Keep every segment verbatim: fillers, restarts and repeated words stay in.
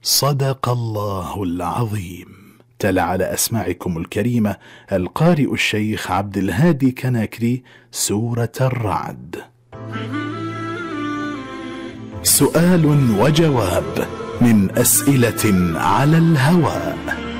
صدق الله العظيم. تلا على أسماعكم الكريمة القارئ الشيخ عبد الهادي كناكري سورة الرعد. سؤال وجواب من أسئلة على الهواء،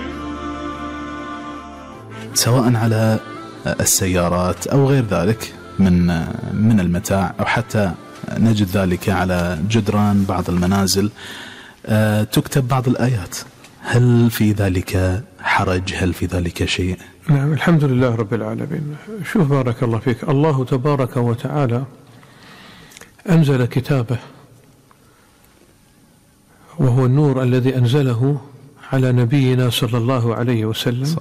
سواء على السيارات أو غير ذلك من من المتاع، أو حتى نجد ذلك على جدران بعض المنازل تكتب بعض الآيات. هل في ذلك حرج؟ هل في ذلك شيء؟ نعم، الحمد لله رب العالمين. شوف بارك الله فيك، الله تبارك وتعالى أنزل كتابه، وهو النور الذي أنزله على نبينا صلى الله عليه وسلم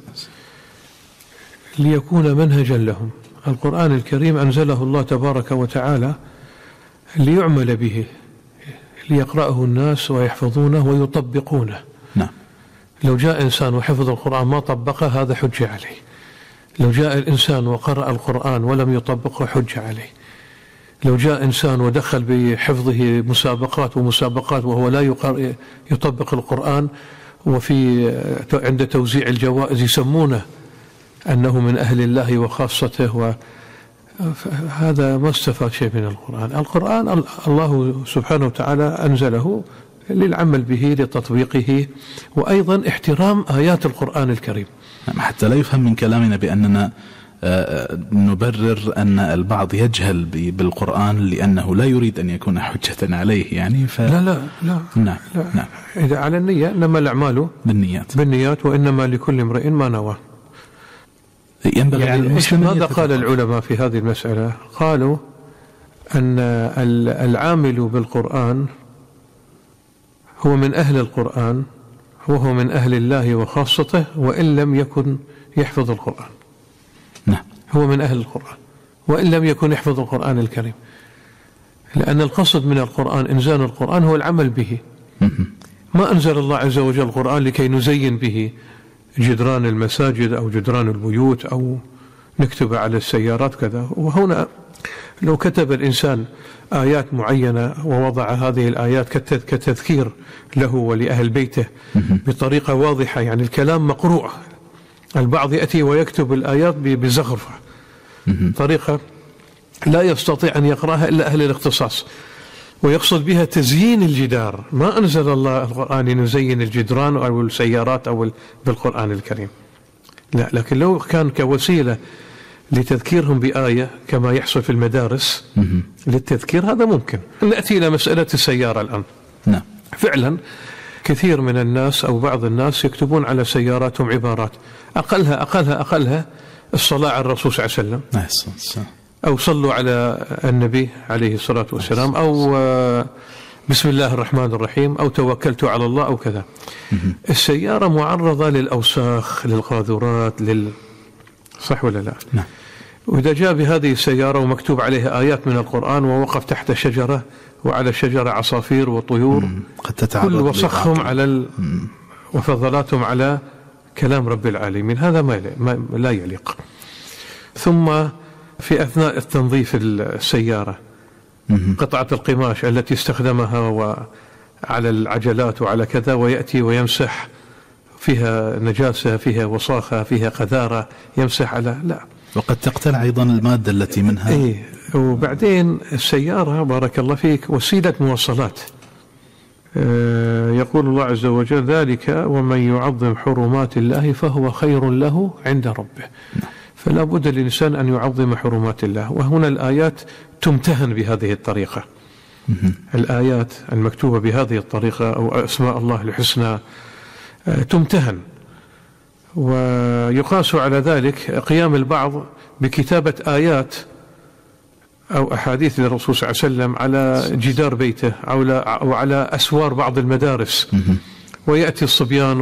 ليكون منهجا لهم. القرآن الكريم أنزله الله تبارك وتعالى ليعمل به، ليقرأه الناس ويحفظونه ويطبقونه. نعم. لو جاء إنسان وحفظ القرآن ما طبقه هذا حجة عليه. لو جاء الإنسان وقرأ القرآن ولم يطبقه حجة عليه. لو جاء إنسان ودخل بحفظه مسابقات ومسابقات وهو لا يطبق القرآن، وفي عند توزيع الجوائز يسمونه أنه من أهل الله وخاصته، وهذا ما استفاد شيء من القرآن. القرآن الله سبحانه وتعالى أنزله للعمل به، لتطبيقه، وأيضا احترام آيات القرآن الكريم. حتى لا يفهم من كلامنا بأننا نبرر أن البعض يجهل بالقرآن لأنه لا يريد أن يكون حجة عليه، يعني ف... لا لا لا نعم لا. نعم. إذا على النية، إنما الأعمال بالنيات بالنيات وإنما لكل امرئ ما نوى. ينبغي يعني المسلم. ماذا قال العلماء في هذه المسألة؟ قالوا أن العامل بالقرآن هو من أهل القرآن، وهو من أهل الله وخاصته، وإن لم يكن يحفظ القرآن. نعم. هو من أهل القرآن وإن لم يكن يحفظ القرآن الكريم، لأن القصد من القرآن إنزال القرآن هو العمل به. ما أنزل الله عز وجل القرآن لكي نزين به جدران المساجد أو جدران البيوت أو نكتب على السيارات كذا. وهنا لو كتب الإنسان آيات معينة ووضع هذه الآيات كتذكير له ولأهل بيته بطريقة واضحة، يعني الكلام مقروء. البعض يأتي ويكتب الآيات بزخرفة، طريقة لا يستطيع أن يقرأها إلا أهل الاختصاص، ويقصد بها تزيين الجدار. ما أنزل الله القرآن لنزين الجدران أو السيارات أو بالقرآن الكريم، لا. لكن لو كان كوسيلة لتذكيرهم بآية كما يحصل في المدارس للتذكير، هذا ممكن. نأتي إلى مسألة السيارة الآن. نعم. فعلا كثير من الناس أو بعض الناس يكتبون على سياراتهم عبارات أقلها أقلها أقلها الصلاة على الرسول صلى الله عليه وسلم، أو صلوا على النبي عليه الصلاة والسلام، أو بسم الله الرحمن الرحيم، أو توكلت على الله، أو كذا. السيارة معرضة للأوساخ، للقاذورات، لل صح ولا لا؟ نعم. وإذا جاء بهذه السيارة ومكتوب عليها آيات من القرآن، ووقف تحت شجرة وعلى الشجرة عصافير وطيور، قد تتعرض كل وصخهم على ال... وفضلاتهم على كلام رب العالمين، هذا ما, ما لا يليق. ثم في أثناء التنظيف السيارة قطعة القماش التي استخدمها وعلى العجلات وعلى كذا، ويأتي ويمسح فيها نجاسة، فيها وصاخة، فيها قذارة، يمسح على لا. وقد تقتلع أيضا المادة التي منها. إيه. وبعدين السيارة بارك الله فيك وسيلة مواصلات. آه يقول الله عز وجل: ذلك ومن يعظم حرمات الله فهو خير له عند ربه. فلا بد للإنسان أن يعظم حرمات الله. وهنا الآيات تمتهن بهذه الطريقة. الآيات المكتوبة بهذه الطريقة أو أسماء الله الحسنى تمتهن، ويقاس على ذلك قيام البعض بكتابة آيات أو أحاديث للرسول صلى الله عليه وسلم على جدار بيته أو على أسوار بعض المدارس، ويأتي الصبيان